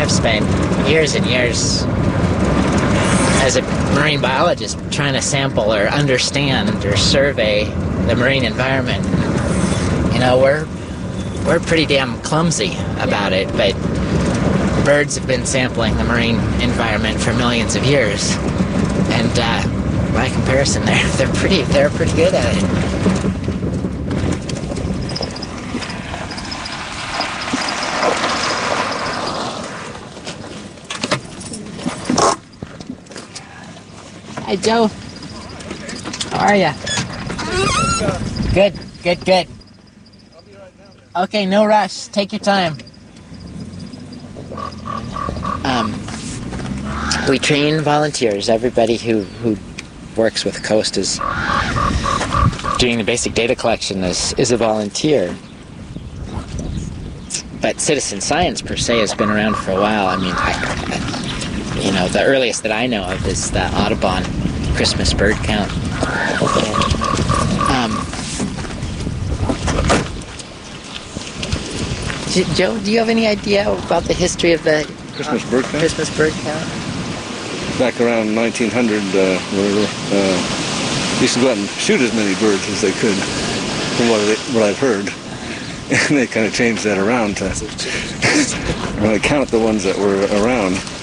I've spent years and years as a marine biologist trying to sample or understand or survey the marine environment. You know, we're pretty damn clumsy about it, but birds have been sampling the marine environment for millions of years, and by comparison, they're pretty good at it. Hi, Joe. How are ya? Good. Okay, no rush. Take your time. We train volunteers. Everybody who works with the coast is doing the basic data collection is a volunteer. But citizen science per se has been around for a while. I mean, you know, the earliest that I know of is the Audubon Christmas bird count. Joe, do you have any idea about the history of the Christmas bird count? Christmas bird count? Back around 1900, used to go out and shoot as many birds as they could, from what I've heard. And they kind of changed that around to really count the ones that were around.